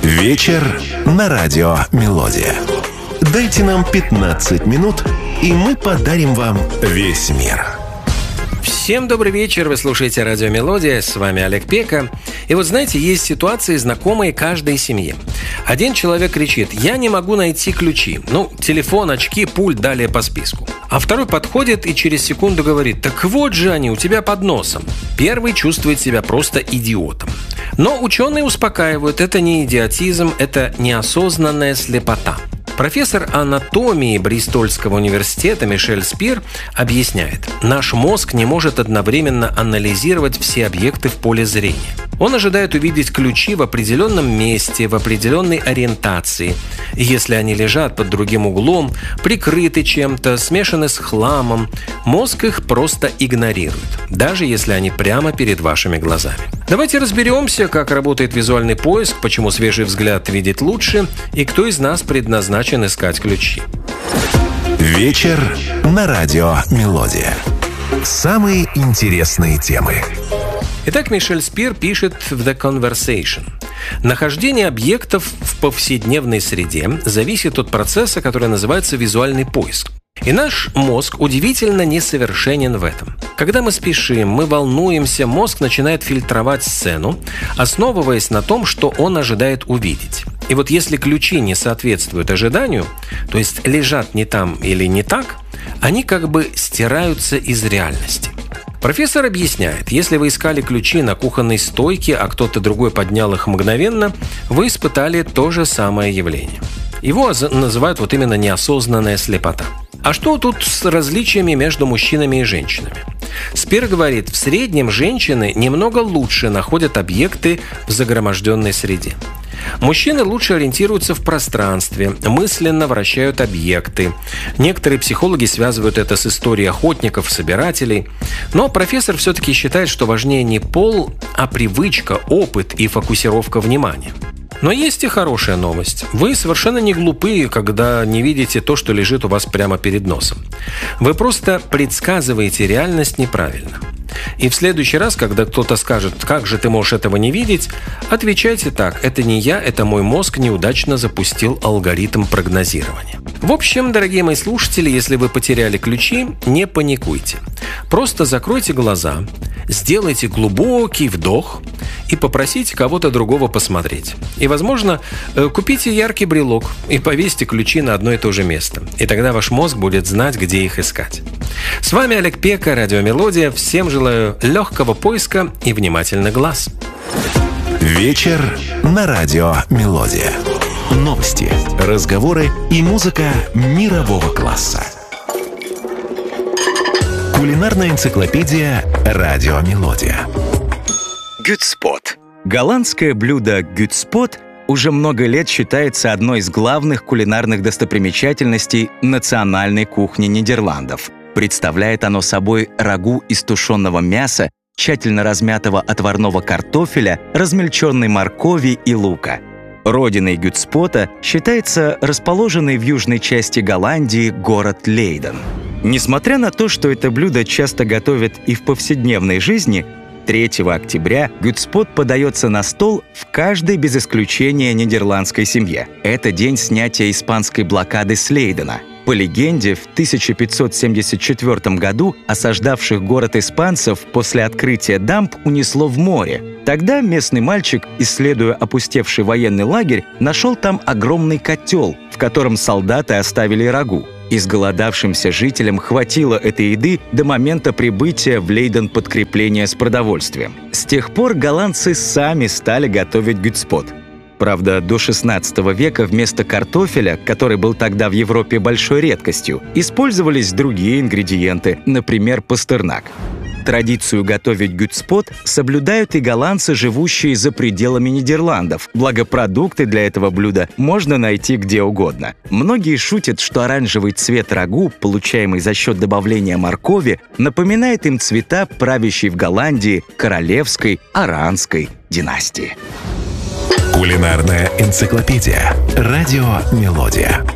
Вечер на радио «Мелодия». Дайте нам 15 минут, и мы подарим вам весь мир. Всем добрый вечер, вы слушаете радио «Мелодия», с вами Олег Пека. И вот знаете, есть ситуации, знакомые каждой семье. Один человек кричит: «Я не могу найти ключи». Телефон, очки, пульт, далее по списку. А второй подходит и через секунду говорит: «Так вот же они, у тебя под носом». Первый чувствует себя просто идиотом. Но ученые успокаивают: это не идиотизм, это неосознанная слепота. Профессор анатомии Бристольского университета Мишель Спир объясняет: наш мозг не может одновременно анализировать все объекты в поле зрения. Он ожидает увидеть ключи в определенном месте, в определенной ориентации. И если они лежат под другим углом, прикрыты чем-то, смешаны с хламом, мозг их просто игнорирует, даже если они прямо перед вашими глазами. Давайте разберемся, как работает визуальный поиск, почему свежий взгляд видит лучше и кто из нас предназначен искать ключи. Вечер на радио «Мелодия». Самые интересные темы. Итак, Мишель Спир пишет в The Conversation: нахождение объектов в повседневной среде зависит от процесса, который называется визуальный поиск. И наш мозг удивительно несовершенен в этом. Когда мы спешим, мы волнуемся, мозг начинает фильтровать сцену, основываясь на том, что он ожидает увидеть. И вот если ключи не соответствуют ожиданию, то есть лежат не там или не так, они как бы стираются из реальности. Профессор объясняет: если вы искали ключи на кухонной стойке, а кто-то другой поднял их мгновенно, вы испытали то же самое явление. Его называют вот именно неосознанная слепота. А что тут с различиями между мужчинами и женщинами? Спир говорит: в среднем женщины немного лучше находят объекты в загроможденной среде. Мужчины лучше ориентируются в пространстве, мысленно вращают объекты. Некоторые психологи связывают это с историей охотников, собирателей. Но профессор все-таки считает, что важнее не пол, а привычка, опыт и фокусировка внимания. Но есть и хорошая новость. Вы совершенно не глупые, когда не видите то, что лежит у вас прямо перед носом. Вы просто предсказываете реальность неправильно. И в следующий раз, когда кто-то скажет: «Как же ты можешь этого не видеть?», отвечайте так: «Это не я, это мой мозг неудачно запустил алгоритм прогнозирования». В общем, дорогие мои слушатели, если вы потеряли ключи, не паникуйте. Просто закройте глаза, сделайте глубокий вдох и попросите кого-то другого посмотреть. И, возможно, купите яркий брелок и повесьте ключи на одно и то же место. И тогда ваш мозг будет знать, где их искать. С вами Олег Пека, радио «Мелодия». Всем желаю легкого поиска и внимательных глаз. Вечер на радио «Мелодия». Новости, разговоры и музыка мирового класса. Кулинарная энциклопедия «Радио Мелодия». Гютспот. Голландское блюдо гютспот уже много лет считается одной из главных кулинарных достопримечательностей национальной кухни Нидерландов. Представляет оно собой рагу из тушеного мяса, тщательно размятого отварного картофеля, размельченной моркови и лука. Родиной гютспота считается расположенный в южной части Голландии город Лейден. Несмотря на то, что это блюдо часто готовят и в повседневной жизни, 3 октября гютспот подается на стол в каждой без исключения нидерландской семье. Это день снятия испанской блокады с Лейдена. По легенде, в 1574 году осаждавших город испанцев после открытия дамб унесло в море. Тогда местный мальчик, исследуя опустевший военный лагерь, нашел там огромный котел, в котором солдаты оставили рагу. Изголодавшимся жителям хватило этой еды до момента прибытия в Лейден подкрепления с продовольствием. С тех пор голландцы сами стали готовить гютспот. Правда, до XVI века вместо картофеля, который был тогда в Европе большой редкостью, использовались другие ингредиенты, например, пастернак. Традицию готовить гютспот соблюдают и голландцы, живущие за пределами Нидерландов. Благо, продукты для этого блюда можно найти где угодно. Многие шутят, что оранжевый цвет рагу, получаемый за счет добавления моркови, напоминает им цвета правящей в Голландии королевской Оранской династии. Кулинарная энциклопедия. Радио «Мелодия».